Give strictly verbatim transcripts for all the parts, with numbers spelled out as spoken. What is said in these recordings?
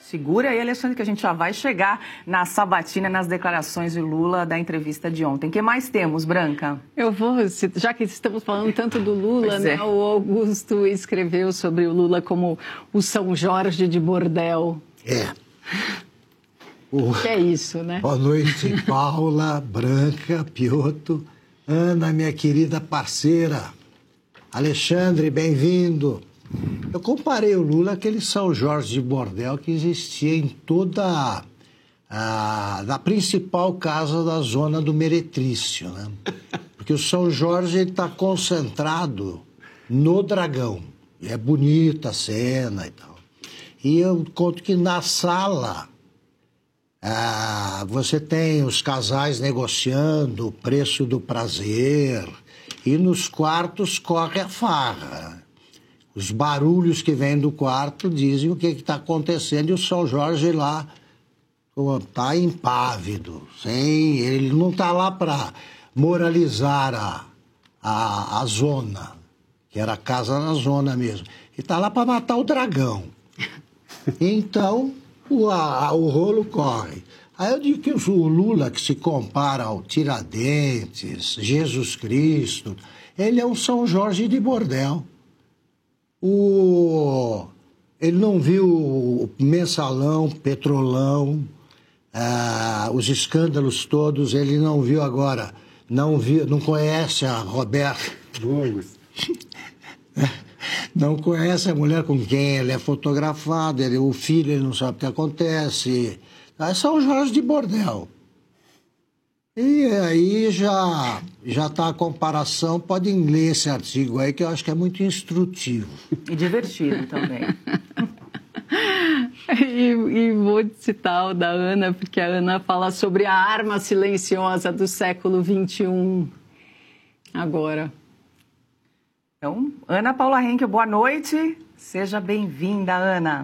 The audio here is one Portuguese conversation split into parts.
Segura aí, Alexandre, que a gente já vai chegar na sabatina, nas declarações de Lula da entrevista de ontem. O que mais temos, Branca? Eu vou, já que estamos falando tanto do Lula, né, é. o Augusto escreveu sobre o Lula como o São Jorge de bordel. É. O... Que é isso, né? Boa noite, Paula, Branca, Piotto, Ana, minha querida parceira. Alexandre, bem-vindo. Eu comparei o Lula àquele São Jorge de bordel que existia em toda a, a, a principal casa da zona do Meretrício, né? Porque o São Jorge está concentrado no Dragão. E é bonita a cena e tal. E eu conto que na sala ah, você tem os casais negociando o preço do prazer e nos quartos corre a farra. Os barulhos que vêm do quarto dizem o que está acontecendo e o São Jorge lá está impávido. Sem, ele não está lá para moralizar a, a, a zona, que era a casa na zona mesmo. Ele está lá para matar o dragão. Então, o, a, o rolo corre. Aí eu digo que o Lula, que se compara ao Tiradentes, Jesus Cristo, ele é um São Jorge de bordel. O... Ele não viu o mensalão, petrolão, ah, os escândalos todos, ele não viu agora, não viu, não conhece a Roberta Longos. Não conhece a mulher com quem ele é fotografado, ele, o filho ele não sabe o que acontece. É São Jorge de bordel. E aí já já está a comparação, podem ler esse artigo aí, que eu acho que é muito instrutivo. E divertido também. e, e vou citar o da Ana, porque a Ana fala sobre a arma silenciosa do século vinte e um agora. Então, Ana Paula Henkel, boa noite. Seja bem-vinda, Ana.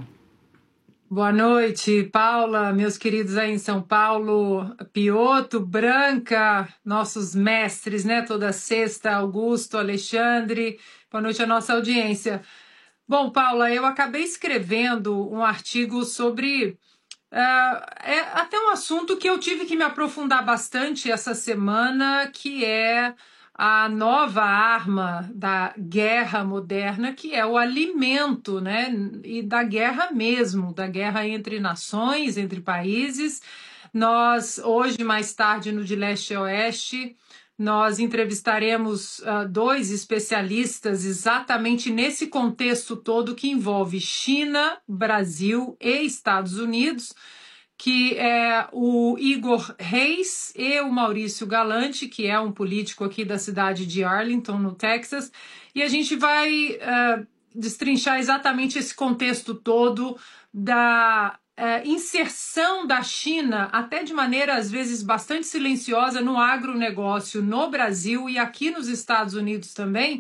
Boa noite, Paula, meus queridos aí em São Paulo, Piotto, Branca, nossos mestres, né? Toda sexta, Augusto, Alexandre. Boa noite à nossa audiência. Bom, Paula, eu acabei escrevendo um artigo sobre... Uh, é até um assunto que eu tive que me aprofundar bastante essa semana, que é a nova arma da guerra moderna, que é o alimento, né? E da guerra mesmo, da guerra entre nações, entre países. Nós, hoje, mais tarde, no De Leste a Oeste, nós entrevistaremos uh, dois especialistas exatamente nesse contexto todo que envolve China, Brasil e Estados Unidos, que é o Igor Reis e o Maurício Galante, que é um político aqui da cidade de Arlington, no Texas, e a gente vai uh, destrinchar exatamente esse contexto todo da uh, inserção da China, até de maneira às vezes bastante silenciosa, no agronegócio no Brasil e aqui nos Estados Unidos também.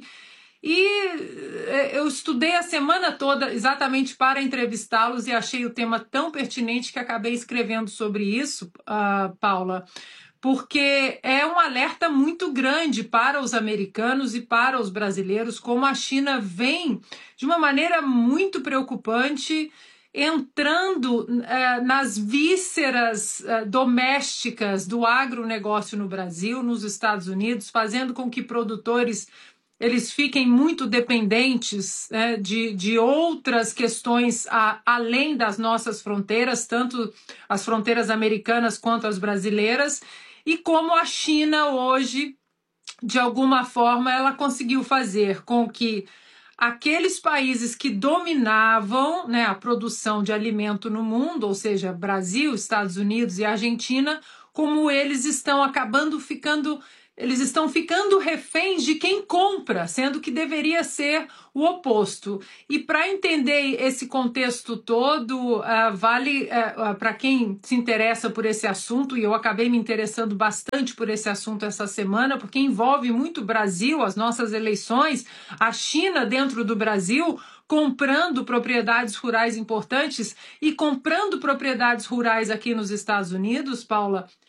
E eu estudei a semana toda exatamente para entrevistá-los e achei o tema tão pertinente que acabei escrevendo sobre isso, uh, Paula, porque é um alerta muito grande para os americanos e para os brasileiros, como a China vem de uma maneira muito preocupante, entrando uh, nas vísceras uh, domésticas do agronegócio no Brasil, nos Estados Unidos, fazendo com que produtores eles fiquem muito dependentes, né, de, de outras questões a, além das nossas fronteiras, tanto as fronteiras americanas quanto as brasileiras, e como a China hoje, de alguma forma, ela conseguiu fazer com que aqueles países que dominavam, né, a produção de alimento no mundo, ou seja, Brasil, Estados Unidos e Argentina, como eles estão acabando ficando... Eles estão ficando reféns de quem compra, sendo que deveria ser o oposto. E para entender esse contexto todo, uh, vale uh, uh, para quem se interessa por esse assunto, e eu acabei me interessando bastante por esse assunto essa semana, porque envolve muito o Brasil, as nossas eleições, a China dentro do Brasil, comprando propriedades rurais importantes e comprando propriedades rurais aqui nos Estados Unidos, Paula,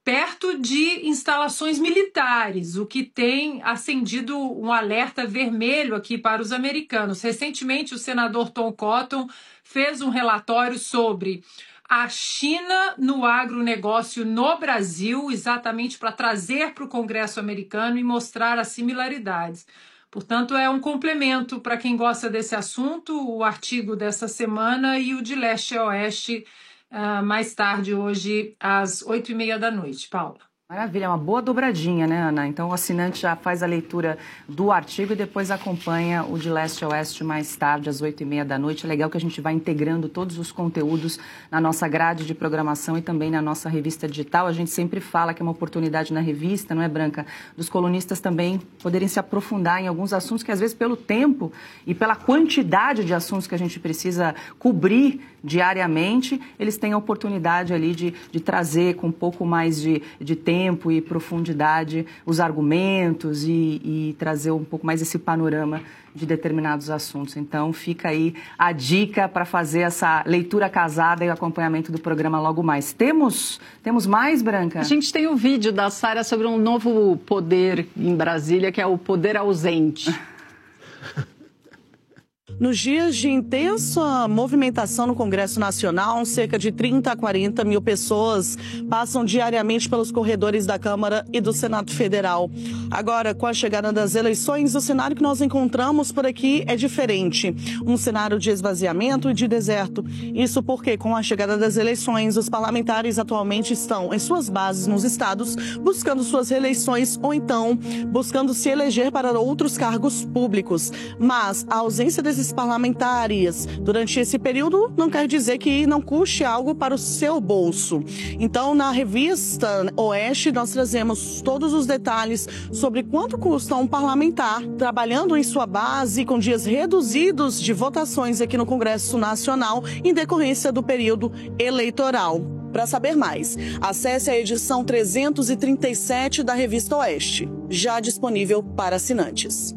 perto de instalações militares, o que tem acendido um alerta vermelho aqui para os americanos. Recentemente, o senador Tom Cotton fez um relatório sobre a China no agronegócio no Brasil, exatamente para trazer para o Congresso americano e mostrar as similaridades. Portanto, é um complemento para quem gosta desse assunto, o artigo dessa semana e o de leste a oeste, uh, mais tarde, hoje, às oito e meia da noite. Paula. Maravilha, é uma boa dobradinha, né, Ana? Então o assinante já faz a leitura do artigo e depois acompanha o de leste a oeste mais tarde, às oito e meia da noite. É legal que a gente vai integrando todos os conteúdos na nossa grade de programação e também na nossa revista digital. A gente sempre fala que é uma oportunidade na revista, não é, Branca? Dos colunistas também poderem se aprofundar em alguns assuntos que, às vezes, pelo tempo e pela quantidade de assuntos que a gente precisa cobrir diariamente, eles têm a oportunidade ali de, de trazer com um pouco mais de, de tempo tempo e profundidade os argumentos e, e trazer um pouco mais esse panorama de determinados assuntos. Então, fica aí a dica para fazer essa leitura casada e o acompanhamento do programa logo mais. Temos, temos mais, Branca? A gente tem o vídeo da Sara sobre um novo poder em Brasília, que é o poder ausente. Nos dias de intensa movimentação no Congresso Nacional, cerca de trinta a quarenta mil pessoas passam diariamente pelos corredores da Câmara e do Senado Federal. Agora, com a chegada das eleições, o cenário que nós encontramos por aqui é diferente. Um cenário de esvaziamento e de deserto. Isso porque, com a chegada das eleições, os parlamentares atualmente estão em suas bases nos estados, buscando suas reeleições ou então buscando se eleger para outros cargos públicos. Mas a ausência desses parlamentares durante esse período não quer dizer que não custe algo para o seu bolso. Então, na revista Oeste, nós trazemos todos os detalhes sobre quanto custa um parlamentar trabalhando em sua base com dias reduzidos de votações aqui no Congresso Nacional em decorrência do período eleitoral. Para saber mais, acesse a edição trezentos e trinta e sete da revista Oeste, já disponível para assinantes.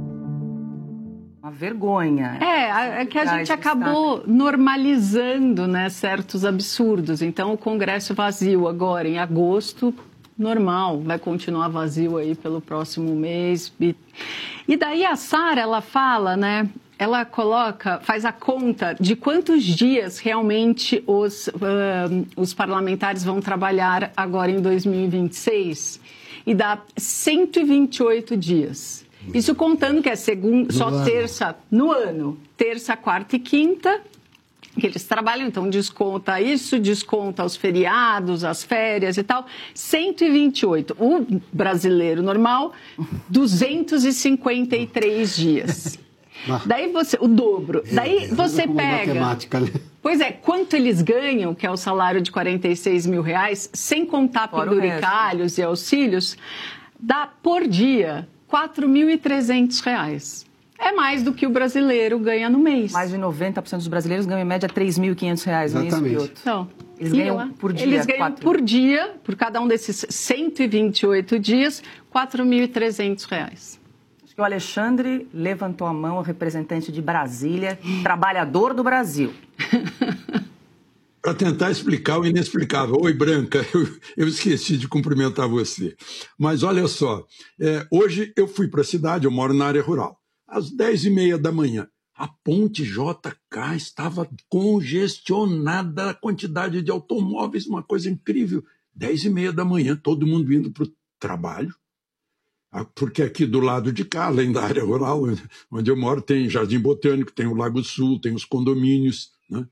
Uma vergonha. É, é que a gente acabou normalizando, né, certos absurdos. Então, o Congresso vazio agora, em agosto, normal, vai continuar vazio aí pelo próximo mês. E, e daí a Sara, ela fala, né, ela coloca, faz a conta de quantos dias realmente os, uh, os parlamentares vão trabalhar agora em dois mil e vinte e seis e dá cento e vinte e oito dias. Isso contando que é segunda, só ano. terça no ano, terça, quarta e quinta, que eles trabalham, então desconta isso, desconta os feriados, as férias e tal, cento e vinte e oito. O brasileiro normal, duzentos e cinquenta e três dias. Daí você, o dobro, daí você pega... Matemática, né? Pois é, quanto eles ganham, que é o salário de quarenta e seis mil reais, sem contar penduricalhos e auxílios, dá por dia quatro mil e trezentos reais. É mais do que o brasileiro ganha no mês. Mais de noventa por cento dos brasileiros ganham em média três mil e quinhentos reais. Exatamente. Não é isso, então, eles ganham por dia. Eles ganham quatro. por dia, por cada um desses cento e vinte e oito dias, quatro mil e trezentos reais. Acho que o Alexandre levantou a mão, o representante de Brasília, trabalhador do Brasil. Para tentar explicar o inexplicável. Oi, Branca, eu, eu esqueci de cumprimentar você. Mas olha só, é, hoje eu fui para a cidade, eu moro na área rural, às dez e meia da manhã. A ponte J K estava congestionada, a quantidade de automóveis, uma coisa incrível. Dez e meia da manhã, todo mundo indo para o trabalho. Porque aqui do lado de cá, além da área rural, onde eu moro, tem Jardim Botânico, tem o Lago Sul, tem os condomínios, né?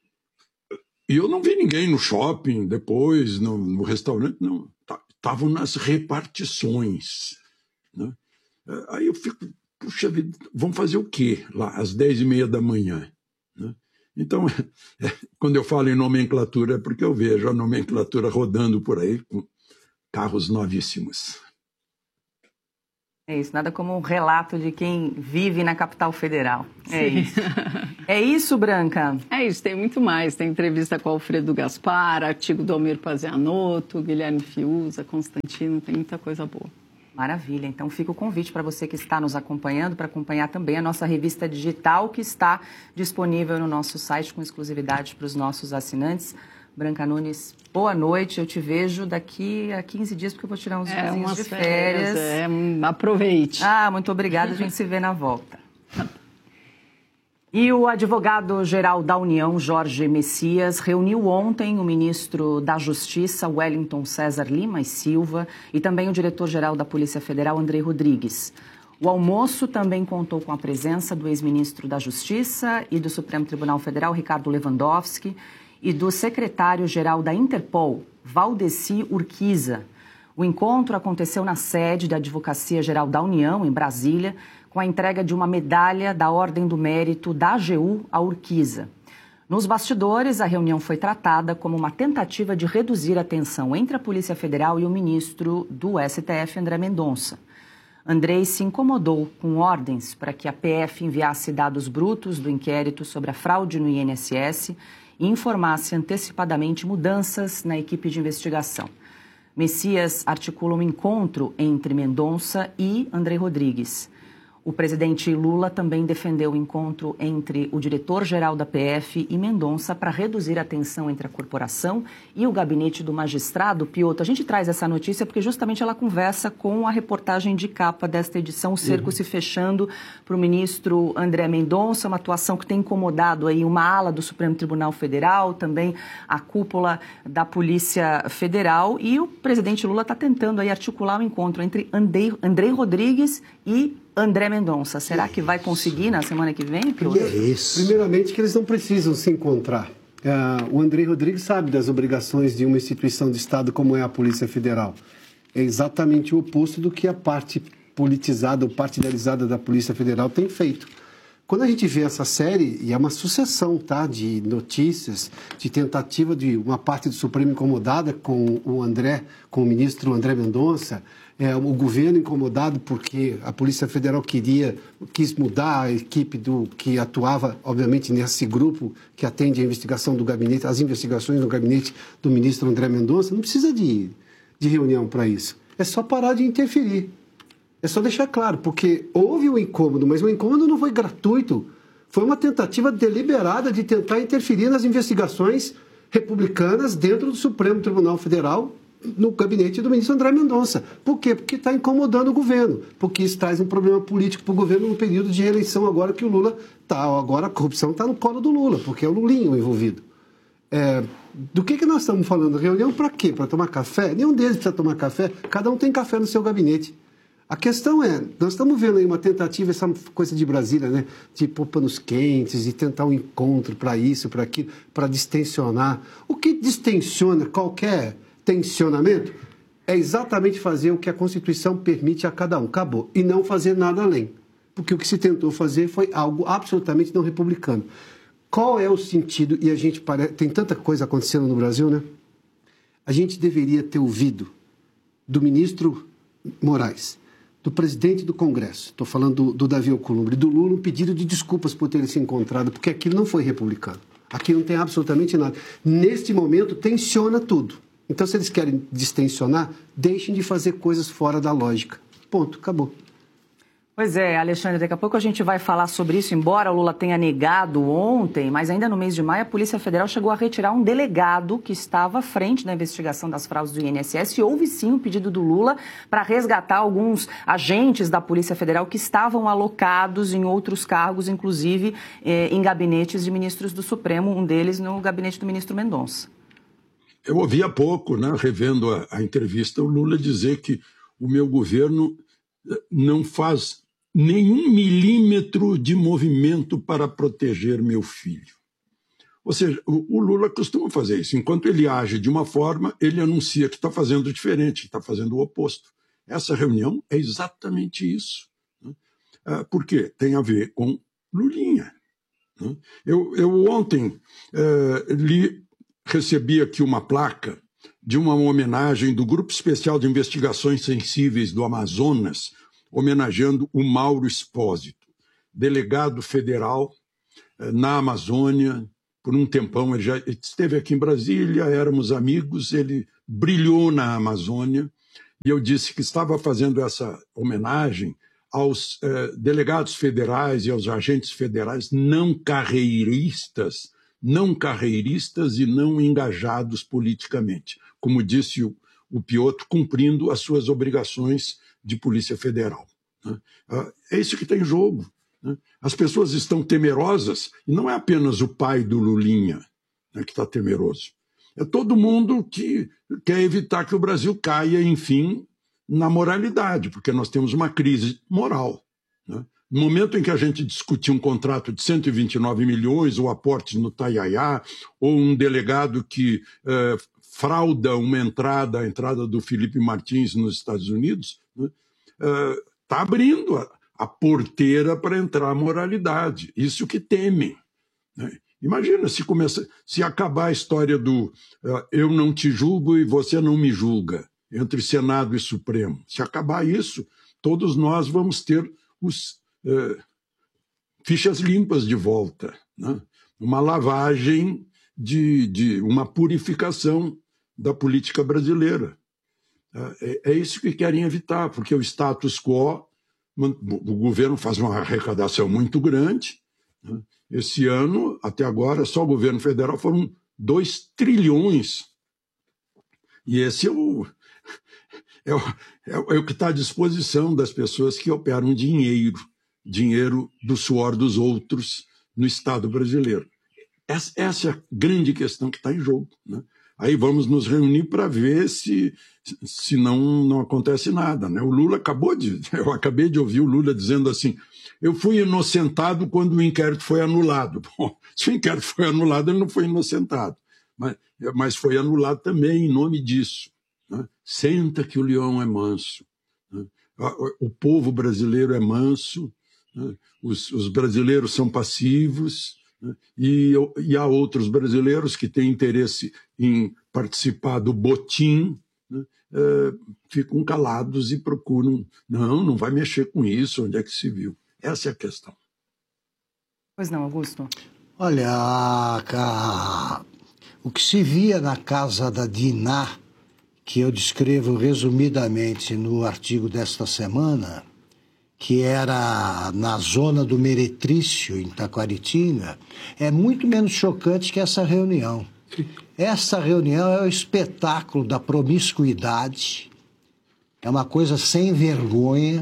E eu não vi ninguém no shopping, depois, no, no restaurante, não. Estavam nas repartições, né? Aí eu fico, puxa vida, vamos fazer o quê lá, às dez e meia da manhã? Né? Então, é, quando eu falo em nomenclatura, é porque eu vejo a nomenclatura rodando por aí com carros novíssimos. É isso, nada como um relato de quem vive na capital federal. É Sim. isso. É isso, Branca? É isso, tem muito mais. Tem entrevista com o Alfredo Gaspar, artigo do Almir Pazianotto, Guilherme Fiuza, Constantino, tem muita coisa boa. Maravilha, então fica o convite para você que está nos acompanhando, para acompanhar também a nossa revista digital que está disponível no nosso site com exclusividade para os nossos assinantes. Branca Nunes, boa noite. Eu te vejo daqui a quinze dias, porque eu vou tirar uns é, dias de férias. férias. É, aproveite. Ah, muito obrigada. A gente se vê na volta. E o advogado-geral da União, Jorge Messias, reuniu ontem o ministro da Justiça, Wellington César Lima e Silva, e também o diretor-geral da Polícia Federal, André Rodrigues. O almoço também contou com a presença do ex-ministro da Justiça e do Supremo Tribunal Federal, Ricardo Lewandowski, e do secretário-geral da Interpol, Valdeci Urquiza. O encontro aconteceu na sede da Advocacia Geral da União, em Brasília, com a entrega de uma medalha da Ordem do Mérito da A G U à Urquiza. Nos bastidores, a reunião foi tratada como uma tentativa de reduzir a tensão entre a Polícia Federal e o ministro do S T F, André Mendonça. Andrei se incomodou com ordens para que a P F enviasse dados brutos do inquérito sobre a fraude no I N S S e informasse antecipadamente mudanças na equipe de investigação. Messias articula um encontro entre Mendonça e André Rodrigues. O presidente Lula também defendeu o encontro entre o diretor-geral da P F e Mendonça para reduzir a tensão entre a corporação e o gabinete do magistrado. Piotr, a gente traz essa notícia porque justamente ela conversa com a reportagem de capa desta edição, o cerco uhum. se fechando para o ministro André Mendonça, uma atuação que tem incomodado aí uma ala do Supremo Tribunal Federal, também a cúpula da Polícia Federal, e o presidente Lula está tentando aí articular um encontro entre André, André Rodrigues e André Mendonça. Será que vai conseguir na semana que vem? Que é isso? Primeiramente que eles não precisam se encontrar. Uh, o André Rodrigues sabe das obrigações de uma instituição de Estado como é a Polícia Federal. É exatamente o oposto do que a parte politizada ou partidarizada da Polícia Federal tem feito. Quando a gente vê essa série, e é uma sucessão, tá, de notícias, de tentativa de uma parte do Supremo incomodada com o André, com o ministro André Mendonça, é, o governo incomodado porque a Polícia Federal queria, quis mudar a equipe do, que atuava, obviamente, nesse grupo que atende a investigação do gabinete, as investigações no gabinete do ministro André Mendonça. Não precisa de, de reunião para isso. É só parar de interferir. É só deixar claro, porque houve um incômodo, mas o incômodo não foi gratuito. Foi uma tentativa deliberada de tentar interferir nas investigações republicanas dentro do Supremo Tribunal Federal, no gabinete do ministro André Mendonça. Por quê? Porque está incomodando o governo, porque isso traz um problema político para o governo no período de reeleição, agora que o Lula está, agora a corrupção está no colo do Lula, porque é o Lulinho envolvido. É, do que, que nós estamos falando? Reunião para quê? Para tomar café? Nenhum deles precisa tomar café, cada um tem café no seu gabinete. A questão é, nós estamos vendo aí uma tentativa, essa coisa de Brasília, né, de pôr panos quentes e tentar um encontro para isso, para aquilo, para distensionar. O que distensiona qualquer tensionamento é exatamente fazer o que a Constituição permite a cada um. Acabou. E não fazer nada além. Porque o que se tentou fazer foi algo absolutamente não republicano. Qual é o sentido? E a gente parece, tem tanta coisa acontecendo no Brasil, né? A gente deveria ter ouvido do ministro Moraes, do presidente do Congresso, estou falando do, do Davi Alcolumbre, do Lula, um pedido de desculpas por terem se encontrado, porque aquilo não foi republicano. Aqui não tem absolutamente nada. Neste momento, tensiona tudo. Então, se eles querem distensionar, deixem de fazer coisas fora da lógica. Ponto, acabou. Pois é, Alexandre, daqui a pouco a gente vai falar sobre isso, embora o Lula tenha negado ontem, mas ainda no mês de maio a Polícia Federal chegou a retirar um delegado que estava à frente da investigação das fraudes do I N S S, e houve sim um pedido do Lula para resgatar alguns agentes da Polícia Federal que estavam alocados em outros cargos, inclusive eh, em gabinetes de ministros do Supremo, um deles no gabinete do ministro Mendonça. Eu ouvi há pouco, né, revendo a, a entrevista, o Lula dizer que o meu governo não faz nenhum milímetro de movimento para proteger meu filho. Ou seja, o, o Lula costuma fazer isso. Enquanto ele age de uma forma, ele anuncia que está fazendo diferente, está fazendo o oposto. Essa reunião é exatamente isso. Né? Ah, por quê? Tem a ver com Lulinha. Né? Eu, eu ontem eh, li, recebi aqui uma placa de uma homenagem do Grupo Especial de Investigações Sensíveis do Amazonas, homenageando o Mauro Espósito, delegado federal eh, na Amazônia. Por um tempão ele já esteve aqui em Brasília, éramos amigos, ele brilhou na Amazônia, e eu disse que estava fazendo essa homenagem aos eh, delegados federais e aos agentes federais não carreiristas não carreiristas e não engajados politicamente. Como disse o, o Piotr, cumprindo as suas obrigações de Polícia Federal. Né? É isso que está em jogo. Né? As pessoas estão temerosas, e não é apenas o pai do Lulinha, né, que está temeroso. É todo mundo que quer evitar que o Brasil caia, enfim, na moralidade, porque nós temos uma crise moral. Né? No momento em que a gente discutir um contrato de cento e vinte e nove milhões, ou aportes no Taiaiá, ou um delegado que eh, frauda uma entrada, a entrada do Felipe Martins nos Estados Unidos, né, eh, está abrindo a, a porteira para entrar a moralidade. Isso que temem. Né? Imagina se, começa, se acabar a história do uh, eu não te julgo e você não me julga, entre Senado e Supremo. Se acabar isso, todos nós vamos ter os uh, fichas limpas de volta. Né? Uma lavagem, de, de uma purificação da política brasileira. Uh, é, é isso que querem evitar, porque o status quo, o governo faz uma arrecadação muito grande. Né? Esse ano, até agora, só o governo federal foram dois trilhões. E esse é o, é o, é o que está à disposição das pessoas que operam dinheiro, dinheiro do suor dos outros no Estado brasileiro. Essa, essa é a grande questão que está em jogo. Né? Aí vamos nos reunir para ver se, se não, não acontece nada. Né? O Lula acabou de... Eu acabei de ouvir o Lula dizendo assim, eu fui inocentado quando o inquérito foi anulado. Bom, se o inquérito foi anulado, ele não foi inocentado. Mas, mas foi anulado também em nome disso. Né? Senta que o leão é manso. Né? O povo brasileiro é manso, né? os, os brasileiros são passivos, né? e, e há outros brasileiros que têm interesse em participar do botim, né? é, ficam calados e procuram, não, não vai mexer com isso, onde é que se viu? Essa é a questão. Pois não, Augusto? Olha, a, a, o que se via na casa da Diná, que eu descrevo resumidamente no artigo desta semana, que era na zona do Meretrício, em Taquaritinga, é muito menos chocante que essa reunião. Essa reunião é o espetáculo da promiscuidade, é uma coisa sem vergonha,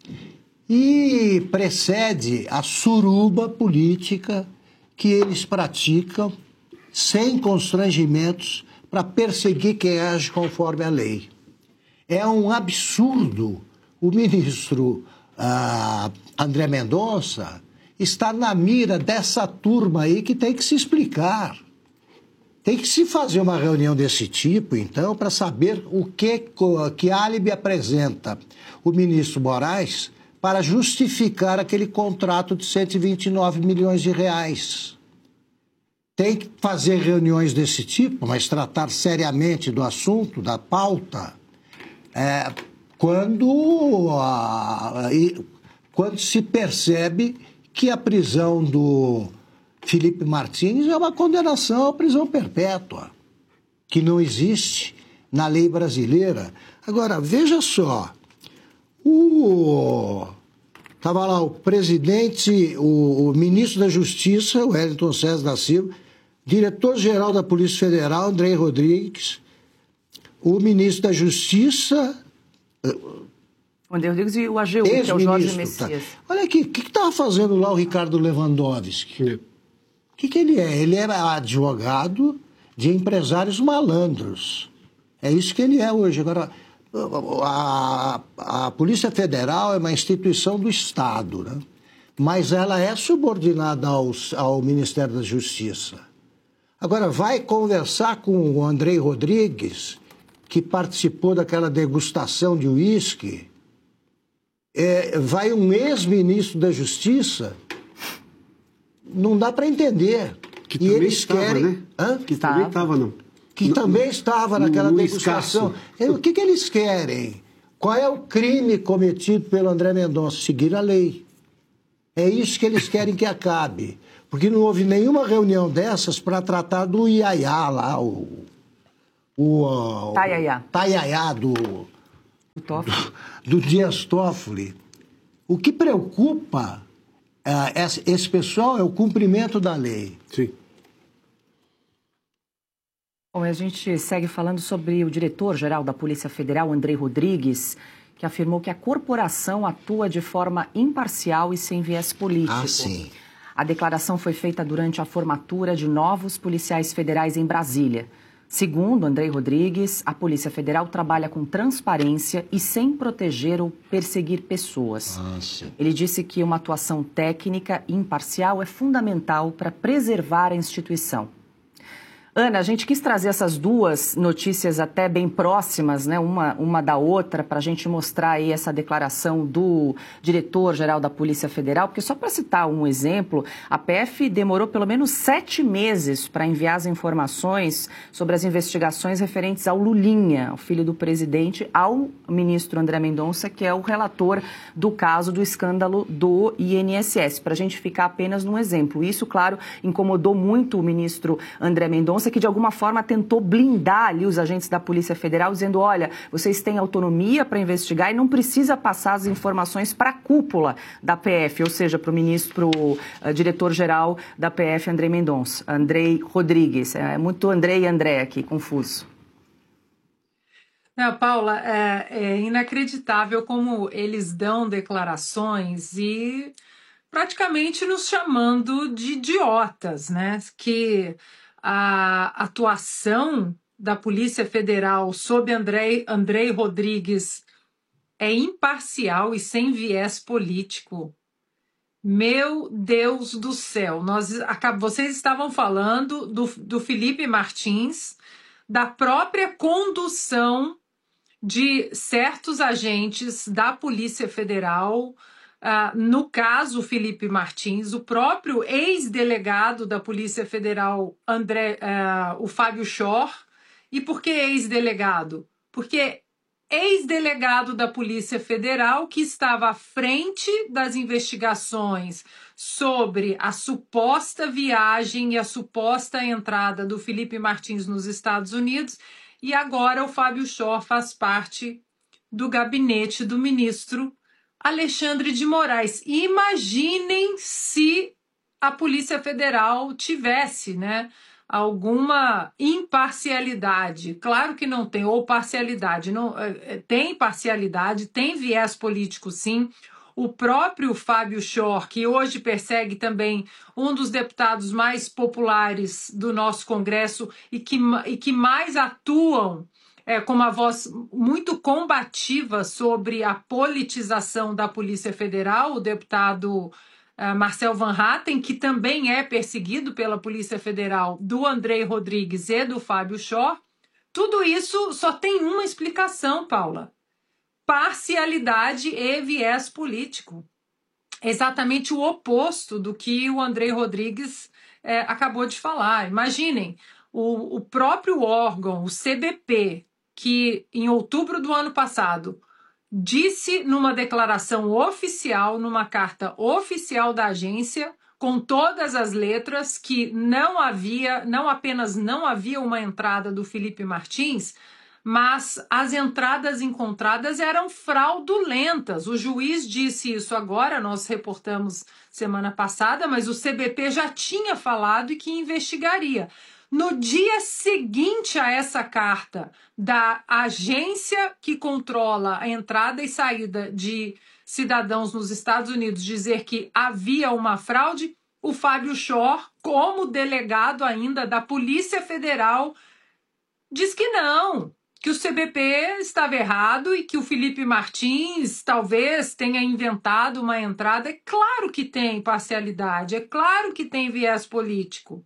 e precede a suruba política que eles praticam sem constrangimentos para perseguir quem age conforme a lei. É um absurdo o ministro uh, André Mendonça estar na mira dessa turma aí que tem que se explicar. Tem que se fazer uma reunião desse tipo, então, para saber o que, que álibi apresenta o ministro Moraes para justificar aquele contrato de cento e vinte e nove milhões de reais. Tem que fazer reuniões desse tipo, mas tratar seriamente do assunto, da pauta, é, quando, a, quando se percebe que a prisão do Felipe Martins é uma condenação à prisão perpétua, que não existe na lei brasileira. Agora, veja só, o... Estava lá o presidente, o, o ministro da Justiça, o Wellington César da Silva, diretor-geral da Polícia Federal, Andrei Rodrigues, o ministro da Justiça... O Andrei Rodrigues e o A G U, que é o Jorge Messias. Tá. Olha aqui, o que estava fazendo lá o Ricardo Lewandowski? O que, que ele é? Ele era advogado de empresários malandros. É isso que ele é hoje. Agora... A, a Polícia Federal é uma instituição do Estado, né? Mas ela é subordinada ao, ao Ministério da Justiça. Agora, vai conversar com o Andrei Rodrigues, que participou daquela degustação de uísque, é, vai um ex-ministro da Justiça, não dá para entender. Que e também eles estava, querem... né? Hã? Que também estava, não. Que no, também estava naquela degustação. Escasso. O que, que eles querem? Qual é o crime cometido pelo André Mendonça? Seguir a lei. É isso que eles querem que acabe. Porque não houve nenhuma reunião dessas para tratar do Iaiá lá, o... o Taiaiá. Taiaiá do... O Toffoli. Do, do Dias Toffoli. O que preocupa uh, esse, esse pessoal é o cumprimento da lei. Sim. Bom, a gente segue falando sobre o diretor-geral da Polícia Federal, Andrei Rodrigues, que afirmou que a corporação atua de forma imparcial e sem viés político. Ah, sim. A declaração foi feita durante a formatura de novos policiais federais em Brasília. Segundo Andrei Rodrigues, a Polícia Federal trabalha com transparência e sem proteger ou perseguir pessoas. Ah, sim. Ele disse que uma atuação técnica e imparcial é fundamental para preservar a instituição. Ana, a gente quis trazer essas duas notícias até bem próximas, né, uma, uma da outra, para a gente mostrar aí essa declaração do diretor-geral da Polícia Federal, porque só para citar um exemplo, a P F demorou pelo menos sete meses para enviar as informações sobre as investigações referentes ao Lulinha, o filho do presidente, ao ministro André Mendonça, que é o relator do caso do escândalo do I N S S, para a gente ficar apenas num exemplo. Isso, claro, incomodou muito o ministro André Mendonça, que de alguma forma tentou blindar ali os agentes da Polícia Federal, dizendo, olha, vocês têm autonomia para investigar e não precisa passar as informações para a cúpula da P F, ou seja, para o ministro, pro uh, diretor-geral da P F, André Mendonça, Andrei Rodrigues. É muito André e André aqui, confuso. Não, Paula, é, é inacreditável como eles dão declarações e praticamente nos chamando de idiotas, né? Que a atuação da Polícia Federal sob Andrei, Andrei Rodrigues é imparcial e sem viés político. Meu Deus do céu, nós, vocês estavam falando do, do Felipe Martins, da própria condução de certos agentes da Polícia Federal. Uh, no caso Felipe Martins, o próprio ex-delegado da Polícia Federal, André, uh, o Fábio Schor. E por que ex-delegado? Porque ex-delegado da Polícia Federal que estava à frente das investigações sobre a suposta viagem e a suposta entrada do Felipe Martins nos Estados Unidos, e agora o Fábio Schor faz parte do gabinete do ministro Alexandre de Moraes. E imaginem se a Polícia Federal tivesse, né, alguma imparcialidade. Claro que não tem, ou parcialidade. Não, tem parcialidade, tem viés político, sim. O próprio Fábio Schor, que hoje persegue também um dos deputados mais populares do nosso Congresso e que, e que mais atuam É, com uma voz muito combativa sobre a politização da Polícia Federal, o deputado uh, Marcel Van Hatten, que também é perseguido pela Polícia Federal, do Andrei Rodrigues e do Fábio Schor. Tudo isso só tem uma explicação, Paula: parcialidade e viés político. Exatamente o oposto do que o Andrei Rodrigues é, acabou de falar. Imaginem, o, o próprio órgão, o C B P, que em outubro do ano passado disse numa declaração oficial, numa carta oficial da agência, com todas as letras, que não havia, não apenas não havia uma entrada do Felipe Martins, mas as entradas encontradas eram fraudulentas. O juiz disse isso agora, nós reportamos semana passada, mas o C B P já tinha falado e que investigaria. No dia seguinte a essa carta da agência que controla a entrada e saída de cidadãos nos Estados Unidos dizer que havia uma fraude, o Fábio Schor, como delegado ainda da Polícia Federal, diz que não, que o C B P estava errado e que o Felipe Martins talvez tenha inventado uma entrada. É claro que tem parcialidade, é claro que tem viés político.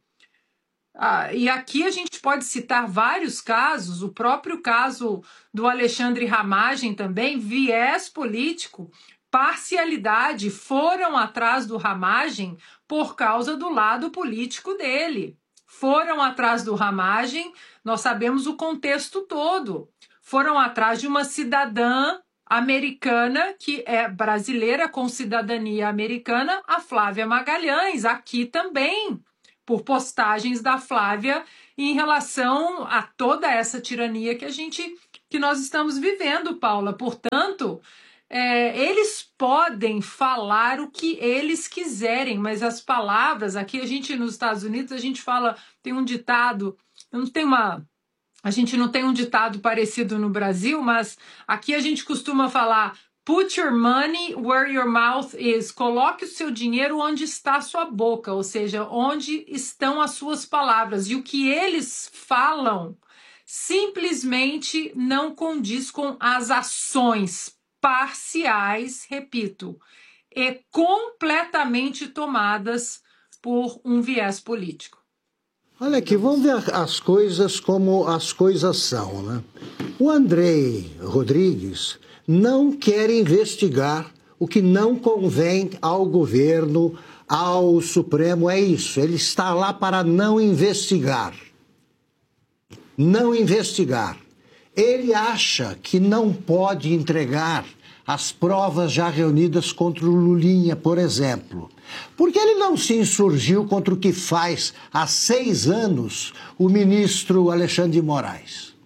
Ah, e aqui a gente pode citar vários casos, o próprio caso do Alexandre Ramagem também, viés político, parcialidade, foram atrás do Ramagem por causa do lado político dele. Foram atrás do Ramagem, nós sabemos o contexto todo. Foram atrás de uma cidadã americana, que é brasileira com cidadania americana, a Flávia Magalhães, aqui também, por postagens da Flávia em relação a toda essa tirania que a gente, que nós estamos vivendo, Paula. Portanto, é, eles podem falar o que eles quiserem, mas as palavras, aqui a gente nos Estados Unidos, a gente fala, tem um ditado, eu não tenho uma, A gente não tem um ditado parecido no Brasil, mas aqui a gente costuma falar put your money where your mouth is. Coloque o seu dinheiro onde está a sua boca, ou seja, onde estão as suas palavras. E o que eles falam simplesmente não condiz com as ações parciais, repito, e completamente tomadas por um viés político. Olha aqui, vamos ver as coisas como as coisas são, né? O Andrei Rodrigues não quer investigar o que não convém ao governo, ao Supremo, é isso. Ele está lá para não investigar. Não investigar. Ele acha que não pode entregar as provas já reunidas contra o Lulinha, por exemplo. Porque ele não se insurgiu contra o que faz há seis anos o ministro Alexandre de Moraes,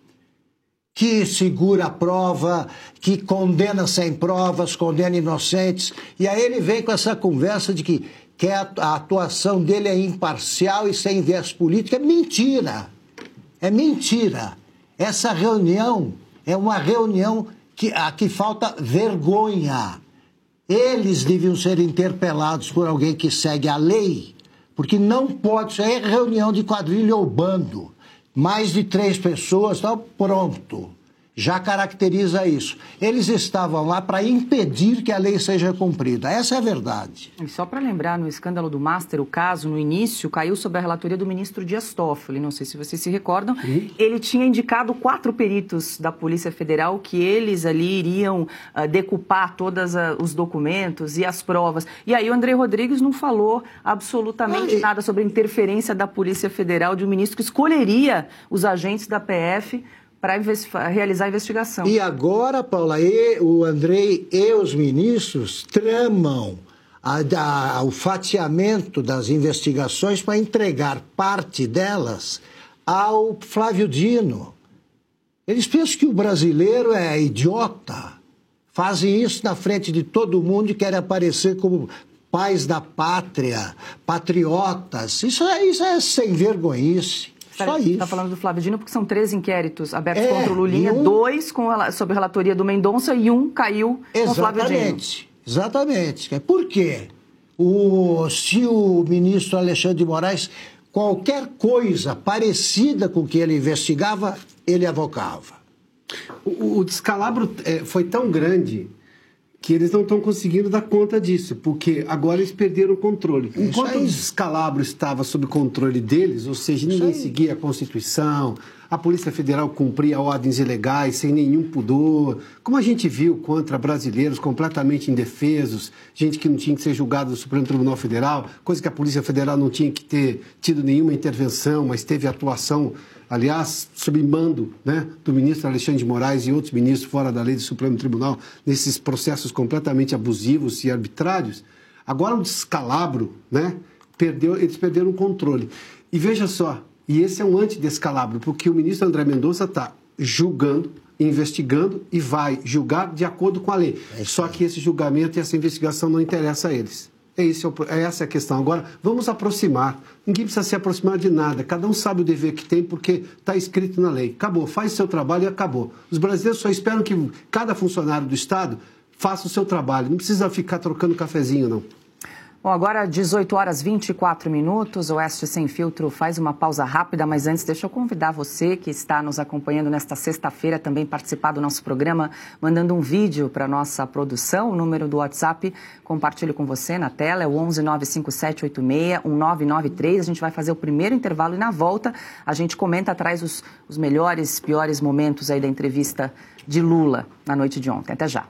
que segura a prova, que condena sem provas, condena inocentes, e aí ele vem com essa conversa de que, que a atuação dele é imparcial e sem viés político. É mentira, é mentira. Essa reunião é uma reunião que, a que falta vergonha. Eles deviam ser interpelados por alguém que segue a lei, porque não pode ser reunião de quadrilha ou bando. Mais de três pessoas, tá, pronto. Já caracteriza isso. Eles estavam lá para impedir que a lei seja cumprida. Essa é a verdade. E só para lembrar, no escândalo do Master, o caso, no início, caiu sob a relatoria do ministro Dias Toffoli. Não sei se vocês se recordam. Uhum. Ele tinha indicado quatro peritos da Polícia Federal que eles ali iriam uh, decupar todos uh, os documentos e as provas. E aí o Andrei Rodrigues não falou absolutamente Ai. nada sobre a interferência da Polícia Federal, de um ministro que escolheria os agentes da P F para realizar a investigação. E agora, Paula, e, o Andrei e os ministros tramam a, a, o fatiamento das investigações para entregar parte delas ao Flávio Dino. Eles pensam que o brasileiro é idiota. Fazem isso na frente de todo mundo e querem aparecer como pais da pátria, patriotas. Isso é, isso é sem vergonhice. Só isso. Está falando do Flávio Dino porque são três inquéritos abertos é, contra o Lulinha, um... dois com, sob a relatoria do Mendonça e um caiu Exatamente. com o Flávio Dino. Exatamente. Exatamente. Por quê? O, se o ministro Alexandre de Moraes, qualquer coisa parecida com o que ele investigava, ele avocava. O, o descalabro é, foi tão grande que eles não estão conseguindo dar conta disso, porque agora eles perderam o controle. Enquanto o descalabro estava sob controle deles, ou seja, ninguém seguia a Constituição, a Polícia Federal cumpria ordens ilegais sem nenhum pudor, como a gente viu contra brasileiros completamente indefesos, gente que não tinha que ser julgada no Supremo Tribunal Federal, coisa que a Polícia Federal não tinha que ter tido nenhuma intervenção, mas teve atuação, aliás, sob mando, né, do ministro Alexandre de Moraes e outros ministros fora da lei do Supremo Tribunal, nesses processos completamente abusivos e arbitrários. Agora o descalabro, né, perdeu, eles perderam o controle. E veja só, e esse é um antidescalabro, porque o ministro André Mendonça está julgando, investigando e vai julgar de acordo com a lei. É só que esse julgamento e essa investigação não interessa a eles. É, isso, é essa a questão. Agora, vamos aproximar. Ninguém precisa se aproximar de nada. Cada um sabe o dever que tem porque está escrito na lei. Acabou. Faz seu trabalho e acabou. Os brasileiros só esperam que cada funcionário do Estado faça o seu trabalho. Não precisa ficar trocando cafezinho, não. Bom, agora dezoito horas e vinte e quatro minutos, o Oeste Sem Filtro faz uma pausa rápida, mas antes deixa eu convidar você que está nos acompanhando nesta sexta-feira também participar do nosso programa, mandando um vídeo para a nossa produção. O número do WhatsApp compartilho com você na tela, é o onze nove cinco sete oito seis um nove nove três. A gente vai fazer o primeiro intervalo e na volta a gente comenta, traz os, os melhores, piores momentos aí da entrevista de Lula na noite de ontem. Até já.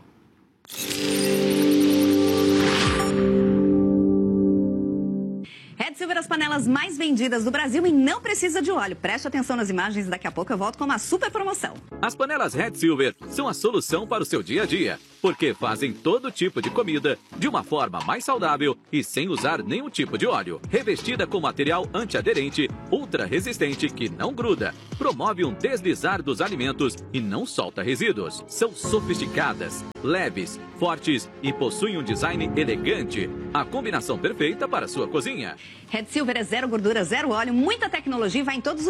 Red Silver, as panelas mais vendidas do Brasil e não precisa de óleo. Preste atenção nas imagens, daqui a pouco eu volto com uma super promoção. As panelas Red Silver são a solução para o seu dia a dia, porque fazem todo tipo de comida de uma forma mais saudável e sem usar nenhum tipo de óleo. Revestida com material antiaderente, ultra resistente que não gruda, promove um deslizar dos alimentos e não solta resíduos. São sofisticadas, leves, fortes e possuem um design elegante. A combinação perfeita para a sua cozinha. Red Silver é zero gordura, zero óleo, muita tecnologia e vai em todos os